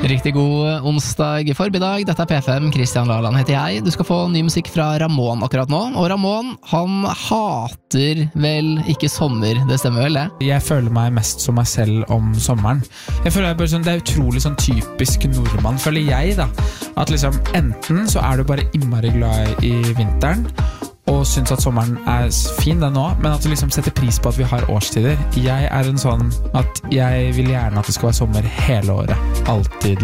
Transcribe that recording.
Riktig god onsdag formiddag, dette P5, Kristian Laland heter jeg. Du skal få ny musikk fra Ramón akkurat nå, og Ramón, han hater vel ikke sommer, det stemmer vel det? Jeg føler meg mest som meg selv om sommeren. Jeg føler bare sånn, det utrolig sånn typisk nordmann, føler jeg da, at liksom enten så du bare innmari glad i vinteren, og synes at sommeren fin den nå, men at du liksom setter pris på at vi har årstider. Jeg en sånn at jeg vil gjerne at det skal være sommer hele året, alltid.